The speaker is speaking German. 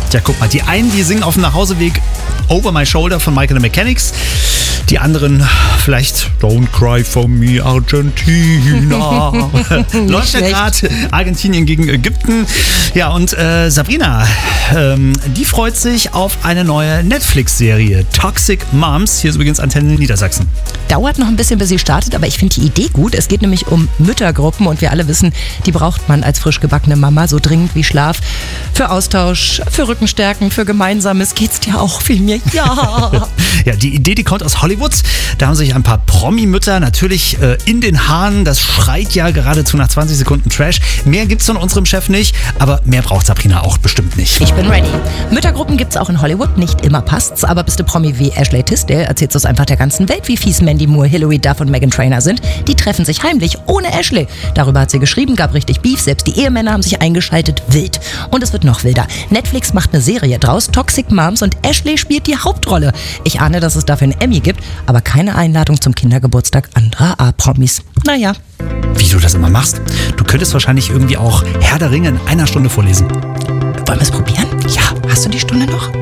Ja, guck mal, die einen, die singen auf dem Nachhauseweg Over My Shoulder von Michael & Mechanics. Die anderen vielleicht Don't Cry for Me, Argentina. Läuft ja gerade Argentinien gegen Ägypten. Ja, und Sabrina, die freut sich auf eine neue Netflix-Serie. Toxic Moms. Hier ist übrigens Antenne Niedersachsen. Dauert noch ein bisschen, bis sie startet, aber ich finde die Idee gut. Es geht nämlich um Müttergruppen und wir alle wissen, die braucht man als frisch gebackene Mama so dringend wie Schlaf. Für Austausch, für Rückenstärken, für Gemeinsames geht's dir auch viel mehr. Ja. Ja, die Idee, die kommt aus Hollywood. Da haben sich ein paar Promi-Mütter natürlich in den Haaren. Das schreit ja geradezu nach 20 Sekunden Trash. Mehr gibt's von unserem Chef nicht, aber mehr braucht Sabrina auch bestimmt nicht. Ich bin ready. Müttergruppen gibt's auch in Hollywood. Nicht immer passt's, aber bist du Promi wie Ashley Tisdale, erzählst du es einfach der ganzen Welt, wie fies Mandy Moore, Hilary Duff und Meghan Trainor sind. Die treffen sich heimlich, ohne Ashley. Darüber hat sie geschrieben, gab richtig Beef. Selbst die Ehemänner haben sich eingeschaltet. Wild. Und es wird noch wilder. Netflix macht eine Serie draus, Toxic Moms, und Ashley spielt die Hauptrolle. Ich ahne, dass es dafür einen Emmy gibt, aber keine Einladung zum Kindergeburtstag anderer A-Promis. Naja. Wie du das immer machst? Du könntest wahrscheinlich irgendwie auch Herr der Ringe in einer Stunde vorlesen. Wollen wir es probieren? Ja. Hast du die Stunde noch?